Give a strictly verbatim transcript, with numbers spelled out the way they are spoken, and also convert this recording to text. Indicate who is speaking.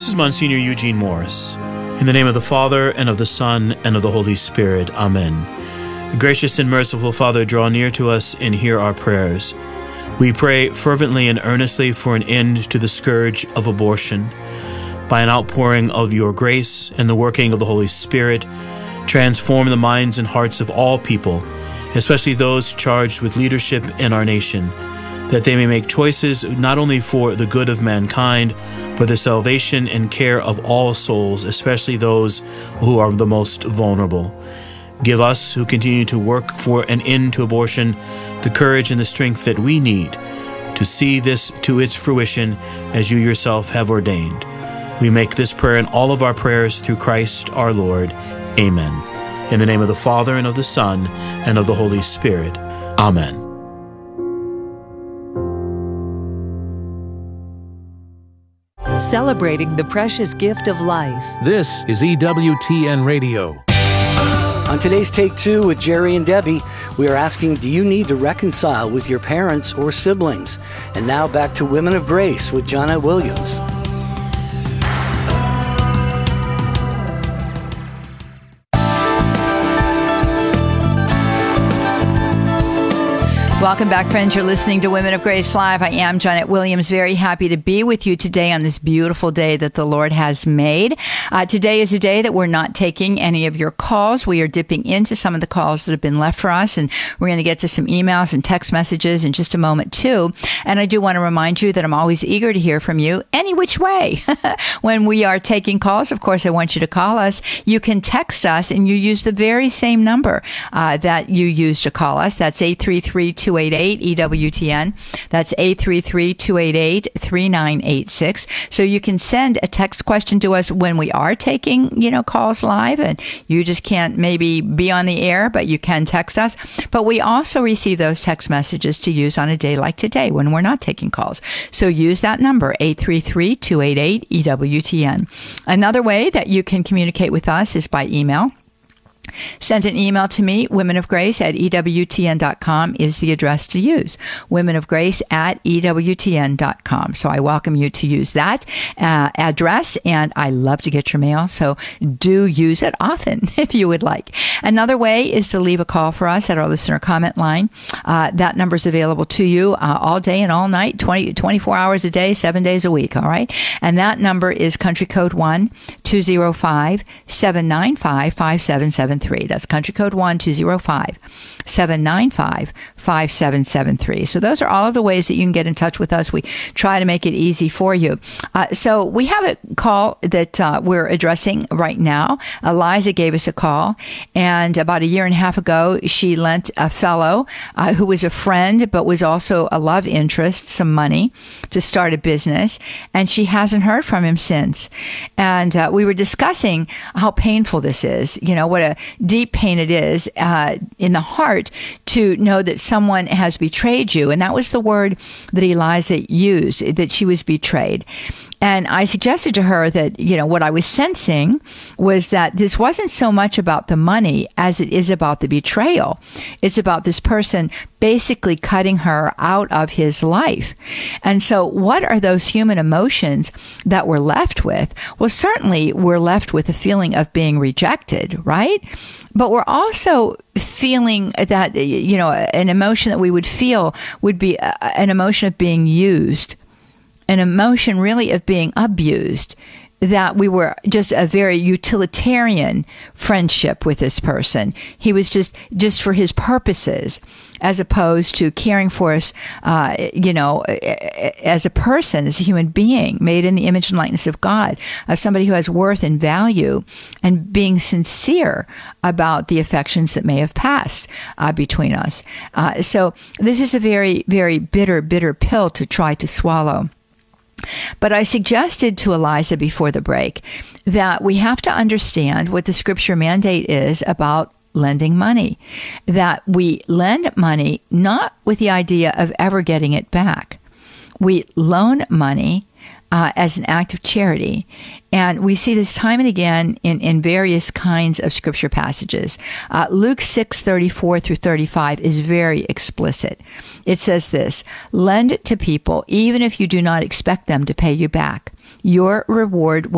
Speaker 1: is Monsignor Eugene Morris. In the name of the Father, and of the Son, and of the Holy Spirit. Amen. Gracious and merciful Father, draw near to us and hear our prayers. We pray fervently and earnestly for an end to the scourge of abortion. By an outpouring of your grace and the working of the Holy Spirit, transform the minds and hearts of all people, especially those charged with leadership in our nation, that they may make choices not only for the good of mankind, but the salvation and care of all souls, especially those who are the most vulnerable. Give us, who continue to work for an end to abortion, the courage and the strength that we need to see this to its fruition as you yourself have ordained. We make this prayer in all of our prayers through Christ our Lord. Amen. In the name of the Father, and of the Son, and of the Holy Spirit. Amen.
Speaker 2: Celebrating the precious gift of life.
Speaker 3: This is E W T N Radio.
Speaker 4: On today's Take Two with Jerry and Debbie, we are asking, do you need to reconcile with your parents or siblings? And now back to Women of Grace with Johnnette Williams.
Speaker 5: Welcome back, friends. You're listening to Women of Grace Live. I am Johnnette Williams, very happy to be with you today on this beautiful day that the Lord has made. Uh, today is a day that we're not taking any of your calls. We are dipping into some of the calls that have been left for us, and we're going to get to some emails and text messages in just a moment, too. And I do want to remind you that I'm always eager to hear from you any which way. When we are taking calls, of course, I want you to call us. You can text us, and you use the very same number uh, that you used to call us. That's eight three three, two eight eight, E W T N. That's eight three three, two eight eight, three nine eight six. So you can send a text question to us when we are taking, you know, calls live, and you just can't maybe be on the air, but you can text us. But we also receive those text messages to use on a day like today when we're not taking calls. So use that number, eight three three, two eight eight, E W T N. Another way that you can communicate with us is by email. Send an email to me, women of grace at E W T N dot com is the address to use, women of grace at E W T N dot com. So I welcome you to use that uh, address, and I love to get your mail, so do use it often if you would like. Another way is to leave a call for us at our listener comment line. Uh, that number is available to you uh, all day and all night, twenty, twenty-four hours a day, seven days a week, all right? And that number is country code one two zero five, seven nine five, five seven seven three. That's country code one two zero five, seven nine five, five seven seven three. So those are all of the ways that you can get in touch with us. We try to make it easy for you. Uh, so we have a call that uh, we're addressing right now. Eliza gave us a call, and about a year and a half ago, she lent a fellow uh, who was a friend but was also a love interest some money to start a business, and she hasn't heard from him since. And uh, we were discussing how painful this is, you know, what a deep pain it is uh, in the heart to know that someone has betrayed you. And that was the word that Eliza used, that she was betrayed. And I suggested to her that, you know, what I was sensing was that this wasn't so much about the money as it is about the betrayal. It's about this person basically cutting her out of his life. And so what are those human emotions that we're left with? Well, certainly we're left with a feeling of being rejected, right? But we're also feeling that, you know, an emotion that we would feel would be a, an emotion of being used. An emotion really of being abused, that we were just a very utilitarian friendship with this person. He was just, just for his purposes, as opposed to caring for us, uh, you know, as a person, as a human being made in the image and likeness of God, of somebody who has worth and value, and being sincere about the affections that may have passed uh, between us. Uh, so this is a very, very bitter, bitter pill to try to swallow. But I suggested to Eliza before the break that we have to understand what the scripture mandate is about lending money, that we lend money not with the idea of ever getting it back. We loan money uh, as an act of charity. And we see this time and again in, in various kinds of scripture passages. Uh, Luke six, thirty-four through thirty-five is very explicit. It says this, "Lend to people even if you do not expect them to pay you back. Your reward will